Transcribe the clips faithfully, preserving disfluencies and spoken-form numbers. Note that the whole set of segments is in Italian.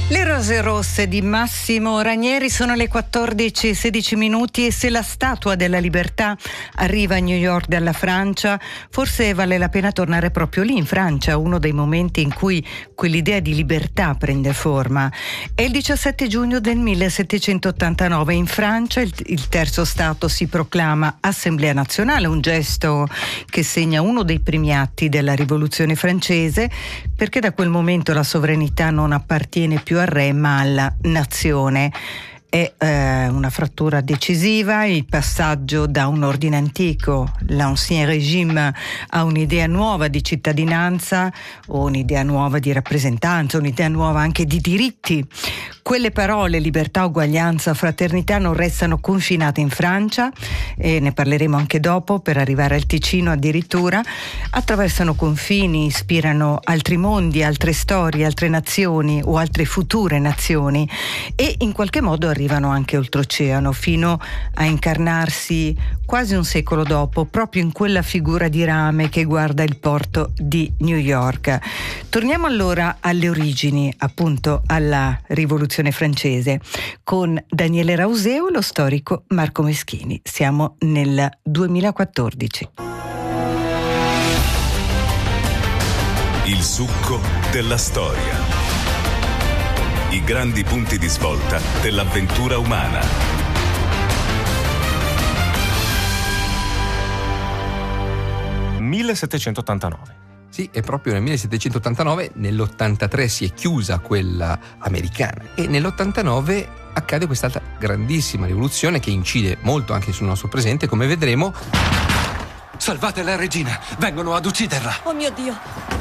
Le rose rosse di Massimo Ranieri sono le quattordici e sedici minuti e se la Statua della Libertà arriva a New York dalla Francia, forse vale la pena tornare proprio lì in Francia, uno dei momenti in cui quell'idea di libertà prende forma. È il diciassette giugno del millesettecentottantanove. In Francia il, il terzo Stato si proclama Assemblea Nazionale, un gesto che segna uno dei primi atti della Rivoluzione francese, perché da quel momento la sovranità non appartiene più al re ma alla nazione. È eh, una frattura decisiva, il passaggio da un ordine antico, l'ancien régime, a un'idea nuova di cittadinanza, o un'idea nuova di rappresentanza, un'idea nuova anche di diritti. Quelle parole, libertà, uguaglianza, fraternità, non restano confinate in Francia, e ne parleremo anche dopo, per arrivare al Ticino addirittura. Attraversano confini, ispirano altri mondi, altre storie, altre nazioni o altre future nazioni, e in qualche modo arrivano anche oltreoceano, fino a incarnarsi quasi un secolo dopo, proprio in quella figura di rame che guarda il porto di New York. Torniamo allora alle origini, appunto alla rivoluzione francese, con Daniele Rauseo e lo storico Marco Meschini. Siamo nel duemilaquattordici. Il succo della storia. I grandi punti di svolta dell'avventura umana. millesettecentottantanove. Sì, è proprio nel millesettecentottantanove, nell'ottantatré si è chiusa quella americana e nell'ottantanove accade quest'altra grandissima rivoluzione che incide molto anche sul nostro presente, come vedremo. Salvate la regina, vengono ad ucciderla. Oh mio Dio.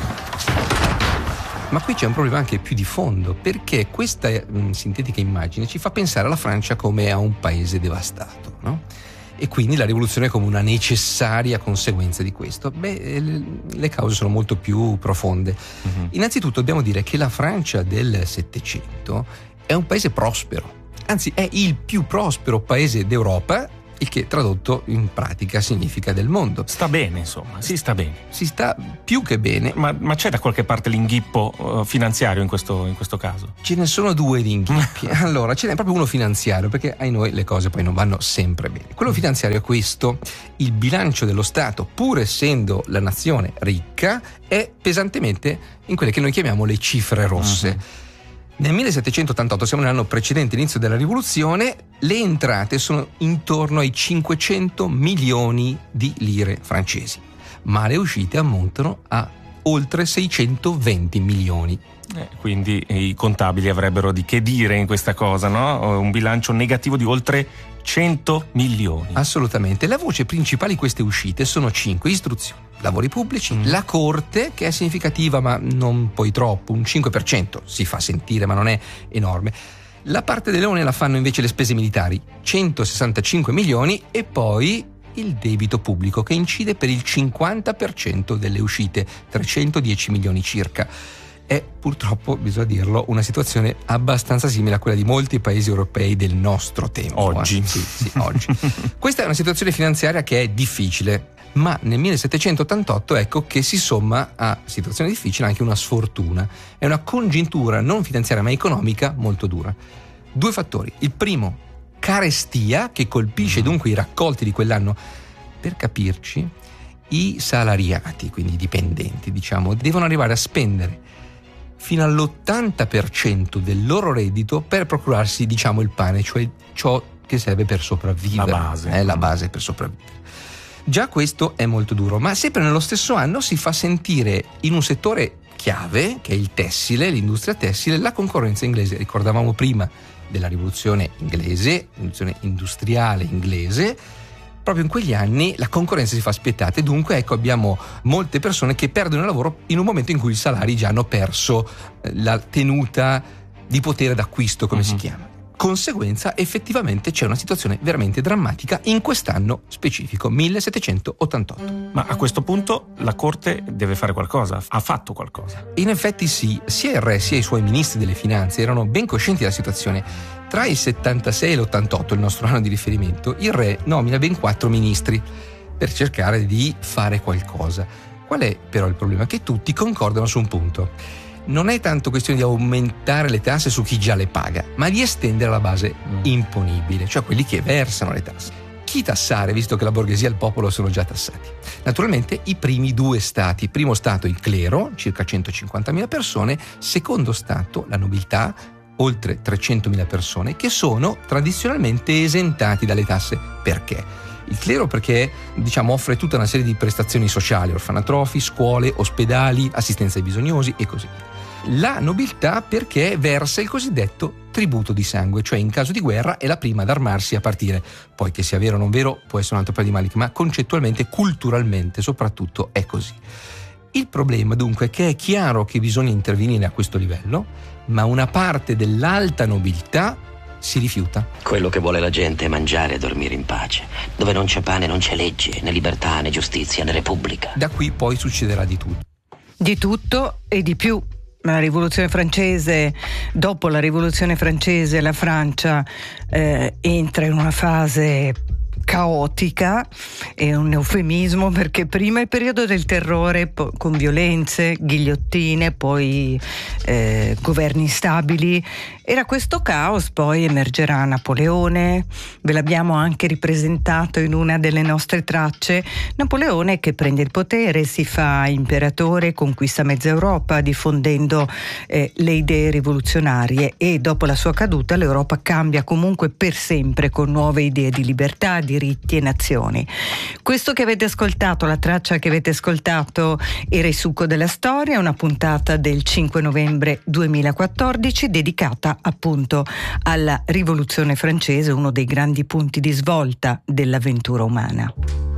Ma qui c'è un problema anche più di fondo, perché questa mh, sintetica immagine ci fa pensare alla Francia come a un paese devastato, no? E quindi la rivoluzione come una necessaria conseguenza di questo. Beh, le, le cause sono molto più profonde. Uh-huh. Innanzitutto dobbiamo dire che la Francia del Settecento è un paese prospero, anzi è il più prospero paese d'Europa, il che tradotto in pratica significa del mondo. Sta bene, insomma, si sta bene. Si sta più che bene. Ma, ma c'è da qualche parte l'inghippo uh, finanziario in questo, in questo caso? Ce ne sono due di inghippi. Allora, ce n'è proprio uno finanziario, perché ai noi le cose poi non vanno sempre bene. Quello finanziario è questo: il bilancio dello Stato, pur essendo la nazione ricca, è pesantemente in quelle che noi chiamiamo le cifre rosse. Uh-huh. Nel millesettecentottantotto, siamo nell'anno precedente l'inizio della rivoluzione, le entrate sono intorno ai cinquecento milioni di lire francesi, ma le uscite ammontano a oltre seicentoventi milioni. Eh, quindi i contabili avrebbero di che dire in questa cosa, no? Un bilancio negativo di oltre cento milioni. Assolutamente. La voce principale di queste uscite sono cinque: istruzione, lavori pubblici, mm. la corte, che è significativa ma non poi troppo, un cinque per cento si fa sentire ma non è enorme. La parte del leone la fanno invece le spese militari, centosessantacinque milioni, e poi il debito pubblico, che incide per il cinquanta per cento delle uscite, trecentodieci milioni circa. È purtroppo, bisogna dirlo, una situazione abbastanza simile a quella di molti paesi europei del nostro tempo. Oggi. Eh? Sì, sì, oggi. Questa è una situazione finanziaria che è difficile, ma nel millesettecentottantotto ecco che si somma a situazione difficile anche una sfortuna. È una congiuntura non finanziaria ma economica molto dura. Due fattori. Il primo, carestia, che colpisce dunque i raccolti di quell'anno. Per capirci, i salariati, quindi i dipendenti, diciamo, devono arrivare a spendere fino all'ottanta per cento del loro reddito per procurarsi, diciamo, il pane, cioè ciò che serve per sopravvivere. La base. È la base per sopravvivere. Già questo è molto duro, ma sempre nello stesso anno si fa sentire in un settore chiave, che è il tessile, l'industria tessile, la concorrenza inglese. Ricordavamo prima della rivoluzione inglese, rivoluzione industriale inglese. Proprio in quegli anni la concorrenza si fa spietata e dunque ecco abbiamo molte persone che perdono il lavoro in un momento in cui i salari già hanno perso la tenuta di potere d'acquisto, come mm-hmm. si chiama. Conseguenza, effettivamente c'è una situazione veramente drammatica in quest'anno specifico, millesettecentottantotto. Ma a questo punto la Corte deve fare qualcosa, ha fatto qualcosa? In effetti sì, sia il re sia i suoi ministri delle finanze erano ben coscienti della situazione. Tra il settantasei e l'ottantotto, il nostro anno di riferimento, il re nomina ben quattro ministri per cercare di fare qualcosa. Qual è però il problema? Che tutti concordano su un punto. non è tanto questione di aumentare le tasse su chi già le paga, ma di estendere la base imponibile, cioè quelli che versano le tasse. Chi tassare, visto che la borghesia e il popolo sono già tassati? Naturalmente i primi due stati. Primo stato il clero, circa centocinquantamila persone, secondo stato la nobiltà, oltre trecentomila persone, che sono tradizionalmente esentati dalle tasse. Perché? Il clero perché, diciamo, offre tutta una serie di prestazioni sociali, orfanatrofi, scuole, ospedali, assistenza ai bisognosi e così via. La nobiltà perché versa il cosiddetto tributo di sangue, cioè in caso di guerra è la prima ad armarsi a partire. Poi che sia vero o non vero può essere un altro paio di maniche, ma concettualmente, culturalmente soprattutto è così. Il problema dunque è che è chiaro che bisogna intervenire a questo livello, ma una parte dell'alta nobiltà si rifiuta. Quello che vuole la gente è mangiare e dormire in pace, dove non c'è pane non c'è legge, né libertà né giustizia né repubblica. Da qui poi succederà di tutto. Di tutto e di più. La rivoluzione francese, dopo la rivoluzione francese la Francia eh, entra in una fase caotica, è un eufemismo perché prima il periodo del terrore po- con violenze, ghigliottine, poi eh, governi instabili. Era questo caos, poi emergerà Napoleone, ve l'abbiamo anche ripresentato in una delle nostre tracce. Napoleone che prende il potere, si fa imperatore, conquista mezza Europa diffondendo eh, le idee rivoluzionarie, e dopo la sua caduta l'Europa cambia comunque per sempre con nuove idee di libertà, diritti e nazioni. Questo che avete ascoltato, la traccia che avete ascoltato, era Il succo della storia, una puntata del cinque novembre duemilaquattordici dedicata appunto alla rivoluzione francese, uno dei grandi punti di svolta dell'avventura umana.